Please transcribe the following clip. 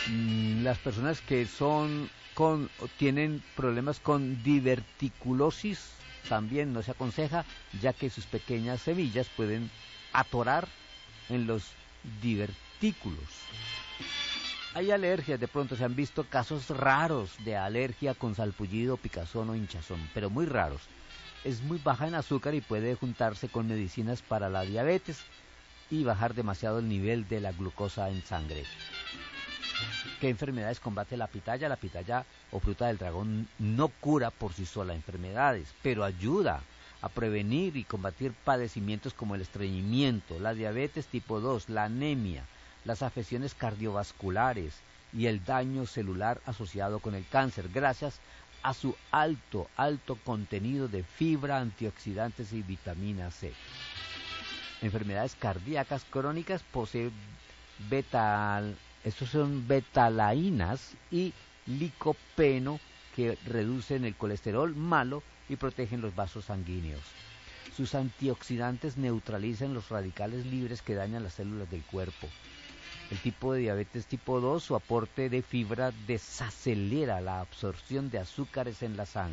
Las personas que tienen problemas con diverticulosis también no se aconseja, ya que sus pequeñas semillas pueden atorar en los divertículos. Hay alergias, de pronto se han visto casos raros de alergia con salpullido, picazón o hinchazón, pero muy raros. Es muy baja en azúcar y puede juntarse con medicinas para la diabetes y bajar demasiado el nivel de la glucosa en sangre. ¿Qué enfermedades combate la pitaya? La pitaya o fruta del dragón no cura por sí sola enfermedades, pero ayuda a prevenir y combatir padecimientos como el estreñimiento, la diabetes tipo 2, la anemia, las afecciones cardiovasculares y el daño celular asociado con el cáncer, gracias a su alto contenido de fibra, antioxidantes y vitamina C. Enfermedades cardíacas crónicas posee estos son betalainas y licopeno que reducen el colesterol malo y protegen los vasos sanguíneos. Sus antioxidantes neutralizan los radicales libres que dañan las células del cuerpo. El tipo de diabetes tipo 2, su aporte de fibra desacelera la absorción de azúcares en la sangre.